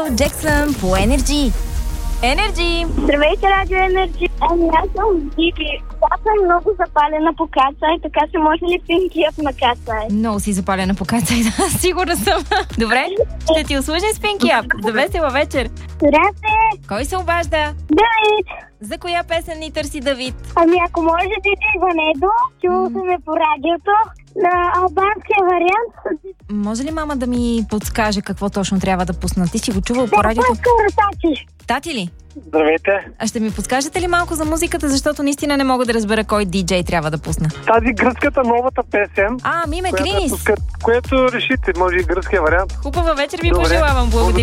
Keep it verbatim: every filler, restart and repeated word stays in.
Майкъл Джексън по Енерджи. Енерджи! Здравейте, Радио Енерджи. Ами аз съм Диди. Аз съм много запалена по кацай, така че може ли Пинкиев на кацай? Много си запалена по кацай, да, сигурна съм. Добре, ще ти услужим с Пинкиев. За весела вечер. Здрасте! Кой се обажда? Давид! За коя песен ни търси Давид? Ами ако може Диди Ванедо, чувал съм е по радиото, на албанския вариант. Може ли мама да ми подскаже какво точно трябва да пусна? Ти си го чувал Да, по радиото? по-скоро тати. Тати ли? Здравейте. А ще ми подскажете ли малко за музиката, защото наистина не мога да разбера кой диджей трябва да пусна? Тази гръцката новата песен, А, Миме която, Клинис. е пуска, което решите, може и гръцкия вариант. Хубава вечер ви Добре. пожелавам. Благодаря.